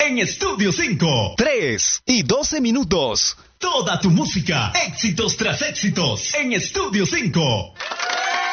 en Estudio 5. 3:12. Toda tu música, éxitos tras éxitos, en Estudio 5.